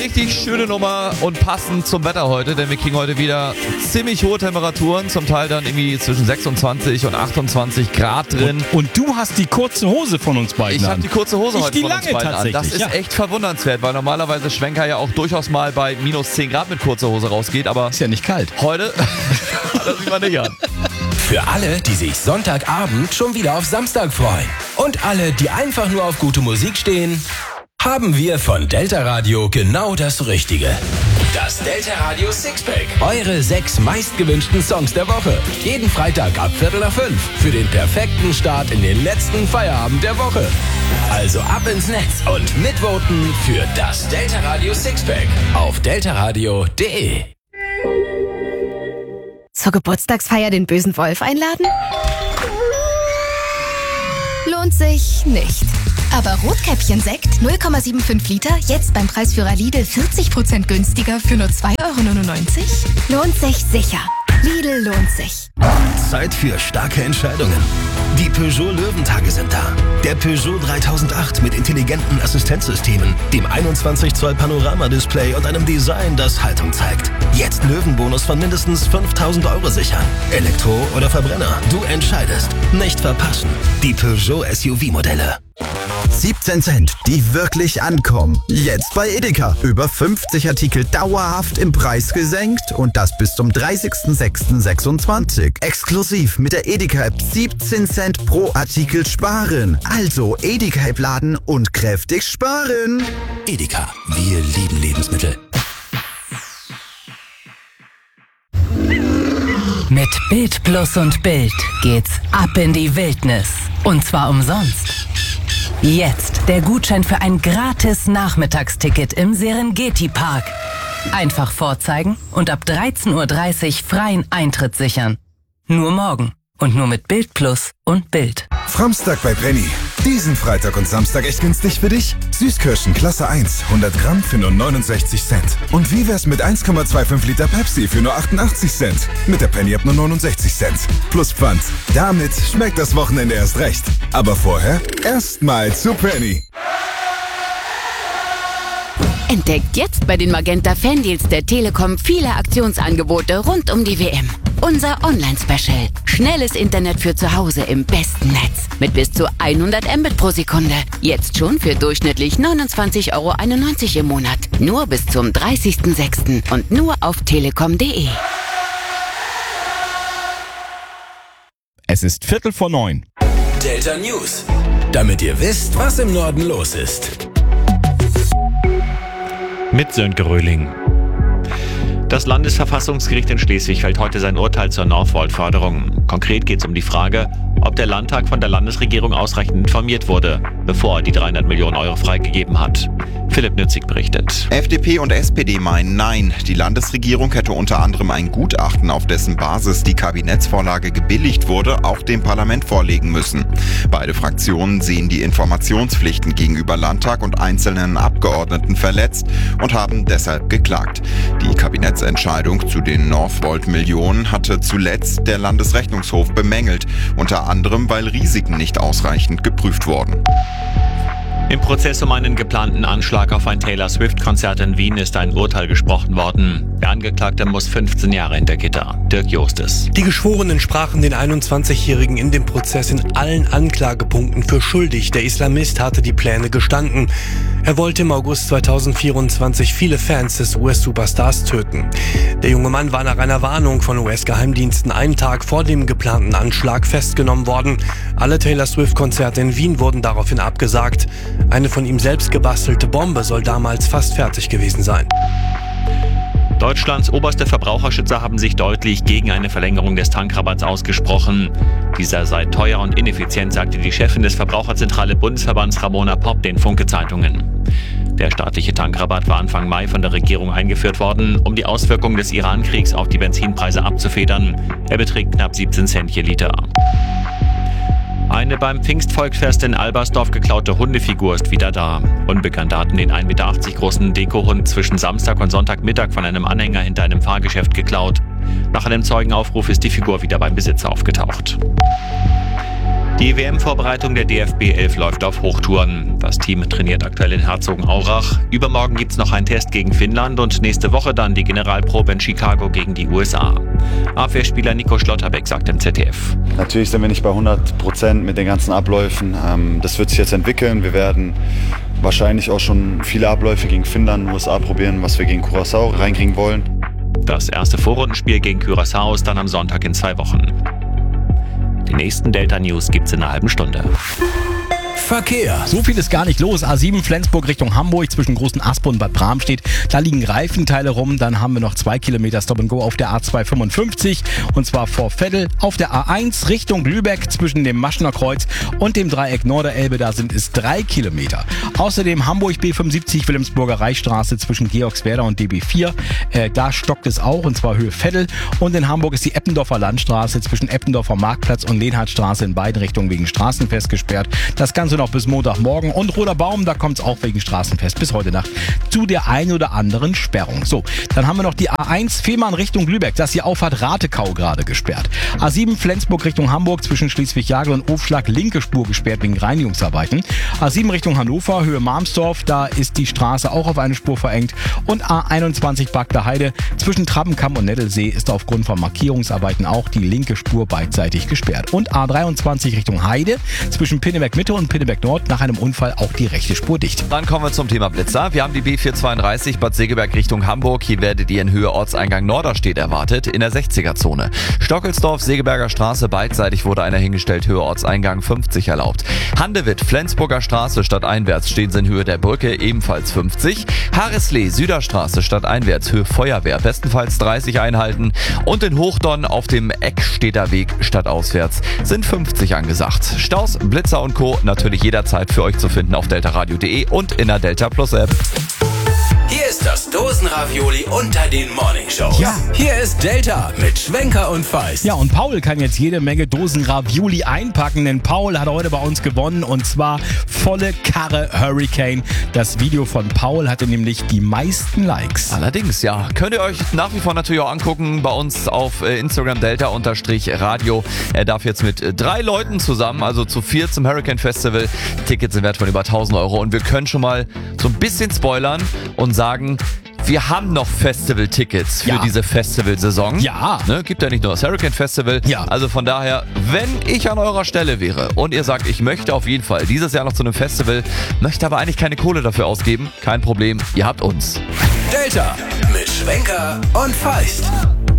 Richtig schöne Nummer und passend zum Wetter heute, denn wir kriegen heute wieder ziemlich hohe Temperaturen, zum Teil dann irgendwie zwischen 26 und 28 Grad drin. Und du hast die kurze Hose von uns beiden Ich an. habe die kurze Hose Ich heute die von uns lange beiden an. Das tatsächlich, ist echt verwundernswert, weil normalerweise Schwenker ja auch durchaus mal bei minus 10 Grad mit kurzer Hose rausgeht, aber Ist ja nicht kalt. heute das sieht man nicht an. Für alle, die sich Sonntagabend schon wieder auf Samstag freuen. Und alle, die einfach nur auf gute Musik stehen, haben wir von Delta Radio genau das Richtige. Das Delta Radio Sixpack. Eure 6 meistgewünschten Songs der Woche. Jeden Freitag ab 4:45 für den perfekten Start in den letzten Feierabend der Woche. Also ab ins Netz und mitvoten für das Delta Radio Sixpack auf deltaradio.de. Zur Geburtstagsfeier den bösen Wolf einladen? Lohnt sich nicht. Aber Rotkäppchen-Sekt 0,75 Liter, jetzt beim Preisführer Lidl 40% günstiger für nur 2,99 €? Lohnt sich sicher. Lidl lohnt sich. Zeit für starke Entscheidungen. Die Peugeot Löwentage sind da. Der Peugeot 3008 mit intelligenten Assistenzsystemen, dem 21 Zoll Panoramadisplay und einem Design, das Haltung zeigt. Jetzt Löwenbonus von mindestens 5.000 € sichern. Elektro oder Verbrenner, du entscheidest. Nicht verpassen. Die Peugeot SUV-Modelle. 17 Cent, die wirklich ankommen. Jetzt bei Edeka. Über 50 Artikel dauerhaft im Preis gesenkt und das bis zum 30.06.26. Exklusiv mit der Edeka-App 17 Cent pro Artikel sparen. Also Edeka-App laden und kräftig sparen. Edeka, wir lieben Lebensmittel. Mit Bild Plus und Bild geht's ab in die Wildnis. Und zwar umsonst. Jetzt der Gutschein für ein gratis Nachmittagsticket im Serengeti-Park. Einfach vorzeigen und ab 13:30 Uhr freien Eintritt sichern. Nur morgen und nur mit Bild Plus und Bild. Framstag bei Penny. Diesen Freitag und Samstag echt günstig für dich? Süßkirschen Klasse 1, 100 Gramm für nur 69 Cent. Und wie wär's mit 1,25 Liter Pepsi für nur 88 Cent? Mit der Penny App nur 69 Cent. Plus Pfand. Damit schmeckt das Wochenende erst recht. Aber vorher erstmal zu Penny. Entdeckt jetzt bei den Magenta Fandeals der Telekom viele Aktionsangebote rund um die WM. Unser Online-Special. Schnelles Internet für zu Hause im besten Netz. Mit bis zu 100 Mbit pro Sekunde. Jetzt schon für durchschnittlich 29,91 € im Monat. Nur bis zum 30.06. und nur auf telekom.de. Es ist 8:45. Delta News. Damit ihr wisst, was im Norden los ist. Mit Sönke Röhling. Das Landesverfassungsgericht in Schleswig fällt heute sein Urteil zur Northvolt-Förderung. Konkret geht es um die Frage, ob der Landtag von der Landesregierung ausreichend informiert wurde, bevor er die 300 Millionen € freigegeben hat. Philipp Nützig berichtet. FDP und SPD meinen nein. Die Landesregierung hätte unter anderem ein Gutachten, auf dessen Basis die Kabinettsvorlage gebilligt wurde, auch dem Parlament vorlegen müssen. Beide Fraktionen sehen die Informationspflichten gegenüber Landtag und einzelnen Abgeordneten verletzt und haben deshalb geklagt. Die Kabinettsentscheidung zu den Northvolt-Millionen hatte zuletzt der Landesrechnungshof bemängelt, unter anderem weil Risiken nicht ausreichend geprüft wurden. Im Prozess um einen geplanten Anschlag auf ein Taylor Swift-Konzert in Wien ist ein Urteil gesprochen worden. Der Angeklagte muss 15 Jahre hinter Gitter. Dirk Justes. Die Geschworenen sprachen den 21-Jährigen in dem Prozess in allen Anklagepunkten für schuldig. Der Islamist hatte die Pläne gestanden. Er wollte im August 2024 viele Fans des US-Superstars töten. Der junge Mann war nach einer Warnung von US-Geheimdiensten einen Tag vor dem geplanten Anschlag festgenommen worden. Alle Taylor Swift-Konzerte in Wien wurden daraufhin abgesagt. Eine von ihm selbst gebastelte Bombe soll damals fast fertig gewesen sein. Deutschlands oberste Verbraucherschützer haben sich deutlich gegen eine Verlängerung des Tankrabatts ausgesprochen. Dieser sei teuer und ineffizient, sagte die Chefin des Verbraucherzentrale Bundesverbands Ramona Popp den Funke-Zeitungen. Der staatliche Tankrabatt war Anfang Mai von der Regierung eingeführt worden, um die Auswirkungen des Iran-Kriegs auf die Benzinpreise abzufedern. Er beträgt knapp 17 Cent je Liter. Eine beim Pfingstvolksfest in Albersdorf geklaute Hundefigur ist wieder da. Unbekannte hatten den 1,80 Meter großen Dekohund zwischen Samstag und Sonntagmittag von einem Anhänger hinter einem Fahrgeschäft geklaut. Nach einem Zeugenaufruf ist die Figur wieder beim Besitzer aufgetaucht. Die WM-Vorbereitung der DFB 11 läuft auf Hochtouren. Das Team trainiert aktuell in Herzogenaurach. Übermorgen gibt's noch einen Test gegen Finnland und nächste Woche dann die Generalprobe in Chicago gegen die USA. Abwehrspieler Nico Schlotterbeck sagt im ZDF. Natürlich sind wir nicht bei 100% mit den ganzen Abläufen. Das wird sich jetzt entwickeln. Wir werden wahrscheinlich auch schon viele Abläufe gegen Finnland, USA probieren, was wir gegen Curaçao reinkriegen wollen. Das erste Vorrundenspiel gegen Curaçao ist dann am Sonntag in 2 Wochen. Die nächsten Delta-News gibt's in einer halben Stunde. Verkehr. So viel ist gar nicht los. A7 Flensburg Richtung Hamburg zwischen Großen Aspo und Bad Bramstedt. Da liegen Reifenteile rum. Dann haben wir noch 2 Kilometer Stop and Go auf der A255 und zwar vor Veddel. Auf der A1 Richtung Lübeck zwischen dem Maschner Kreuz und dem Dreieck Norderelbe. Da sind es 3 Kilometer. Außerdem Hamburg B75 Wilhelmsburger Reichsstraße zwischen Georgswerda und DB4. Da stockt es auch und zwar Höhe Veddel. Und in Hamburg ist die Eppendorfer Landstraße zwischen Eppendorfer Marktplatz und Lenhardtstraße in beiden Richtungen wegen Straßenfest gesperrt. Das Ganze noch bis Montagmorgen. Und Roter Baum, da kommt es auch wegen Straßenfest bis heute Nacht zu der ein oder anderen Sperrung. So, dann haben wir noch die A1 Fehmarn Richtung Lübeck. Das hier Auffahrt Ratekau gerade gesperrt. A7 Flensburg Richtung Hamburg zwischen Schleswig-Jagel und Ofschlag linke Spur gesperrt wegen Reinigungsarbeiten. A7 Richtung Hannover, Höhe Malmsdorf, da ist die Straße auch auf eine Spur verengt. Und A21 Bagder Heide zwischen Trappenkamm und Nettelsee ist aufgrund von Markierungsarbeiten auch die linke Spur beidseitig gesperrt. Und A23 Richtung Heide zwischen Pinneberg Mitte und Pinneberg Nord nach einem Unfall auch die rechte Spur dicht. Dann kommen wir zum Thema Blitzer. Wir haben die B432 Bad Segeberg Richtung Hamburg. Hier werdet ihr in Höhe Ortseingang Norderstedt erwartet, in der 60er-Zone. Stockelsdorf, Segeberger Straße, beidseitig wurde einer hingestellt, Höhe Ortseingang 50 erlaubt. Handewitt, Flensburger Straße, stadteinwärts stehen sie in Höhe der Brücke, ebenfalls 50. Harrislee, Süderstraße, stadteinwärts, Höhe Feuerwehr, bestenfalls 30 einhalten. Und in Hochdonn auf dem Eckstädter Weg stadtauswärts sind 50 angesagt. Staus, Blitzer und Co. natürlich jederzeit für euch zu finden auf deltaradio.de und in der Delta Plus App. Hier ist das Dosenravioli unter den Morningshows. Ja. Hier ist Delta mit Schwenker und Feist. Ja, und Paul kann jetzt jede Menge Dosenravioli einpacken, denn Paul hat heute bei uns gewonnen und zwar volle Karre Hurricane. Das Video von Paul hatte nämlich die meisten Likes. Allerdings, ja. Könnt ihr euch nach wie vor natürlich auch angucken bei uns auf Instagram Delta_Radio. Er darf jetzt mit 3 Leuten zusammen, also zu 4 zum Hurricane Festival. Tickets im Wert von über 1.000 € und wir können schon mal so ein bisschen spoilern und sagen, wir haben noch Festival-Tickets für diese Festivalsaison. Ja. Ne, gibt ja nicht nur das Hurricane Festival. Ja. Also von daher, wenn ich an eurer Stelle wäre und ihr sagt, ich möchte auf jeden Fall dieses Jahr noch zu einem Festival, möchte aber eigentlich keine Kohle dafür ausgeben, kein Problem, ihr habt uns. Delta mit Schwenker und Feist.